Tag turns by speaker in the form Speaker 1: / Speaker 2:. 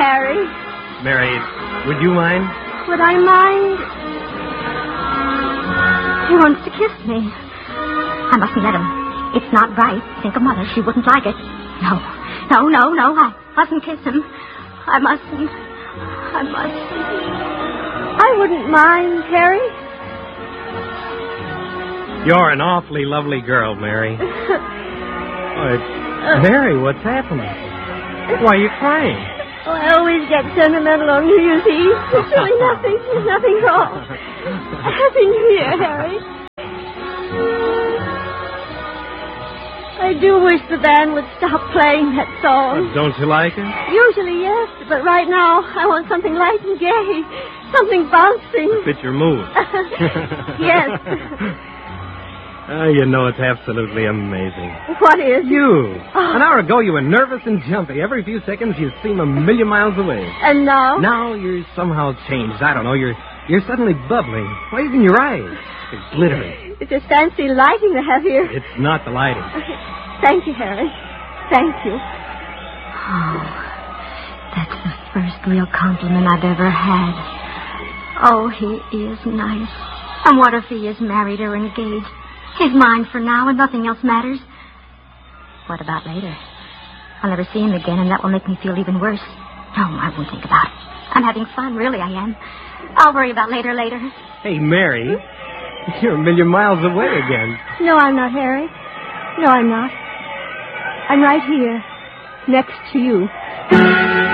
Speaker 1: Harry.
Speaker 2: Mary, would you mind?
Speaker 1: Would I mind? He wants to kiss me. I mustn't let him. It's not right. Think of Mother. She wouldn't like it. No. I mustn't kiss him. I mustn't. I wouldn't mind, Harry.
Speaker 2: You're an awfully lovely girl, Mary. Mary, what's happening? Why are you crying?
Speaker 1: Oh, I always get sentimental on New Year's Eve. There's really nothing. There's nothing wrong. Happy New Year, Harry. I do wish the band would stop playing that song.
Speaker 2: Don't you like it?
Speaker 1: Usually, yes, but right now I want something light and gay. Something bouncing.
Speaker 2: To fit your mood.
Speaker 1: Yes.
Speaker 2: You know, it's absolutely amazing.
Speaker 1: What is?
Speaker 2: You.
Speaker 1: Oh.
Speaker 2: An hour ago, you were nervous and jumpy. Every few seconds, you seem a million miles away.
Speaker 1: And now?
Speaker 2: Now you're somehow changed. I don't know. You're suddenly bubbling. Why, even your eyes. They're glittering.
Speaker 1: It's this fancy lighting they have here.
Speaker 2: It's not the lighting.
Speaker 1: Thank you, Harry. Thank you.
Speaker 3: Oh, that's the first real compliment I've ever had. Oh, he is nice. And what if he is married or engaged? He's mine for now, and nothing else matters. What about later? I'll never see him again, and that will make me feel even worse. No, I won't think about it. I'm having fun, really, I am. I'll worry about later.
Speaker 2: Hey, Mary, you're a million miles away again.
Speaker 1: No, I'm not, Harry. No, I'm not. I'm right here, next to you.